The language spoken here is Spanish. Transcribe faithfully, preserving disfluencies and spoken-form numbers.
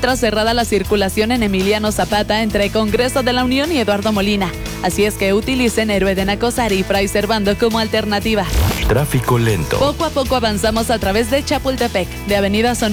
encuentra cerrada la circulación en Emiliano Zapata entre Congreso de la Unión y Eduardo Molina. Así es que utilicen Héroe de Nacosari y Fray Servando como alternativa. Tráfico lento. Poco a poco avanzamos a través de Chapultepec, de Avenida Sonora